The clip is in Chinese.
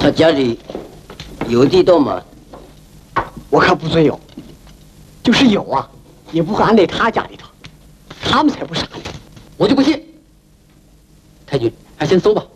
他家里有地洞吗？ 我可不准有，就是有啊，也不会安在他家里头，他们才不傻呢。 我就不信。太君，还先搜吧。